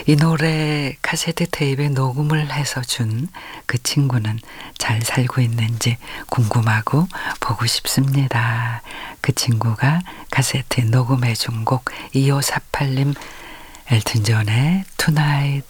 이 노래 카세트 테이프에 녹음을 해서 준 그 친구는 잘 살고 있는지 궁금하고 보고 싶습니다. 그 친구가 카세트에 녹음해 준 곡 2548님 엘튼 존의 Tonight